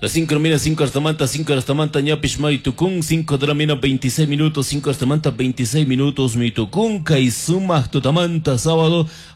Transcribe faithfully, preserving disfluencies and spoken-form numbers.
Las cinco de la mañana, cinco hasta manta, cinco hasta manta, ñapish maritukun, cinco de la mañana, veintiséis minutos, cinco hasta manta, veintiséis minutos, mitukun, kaisuma, tutamanta, sábado.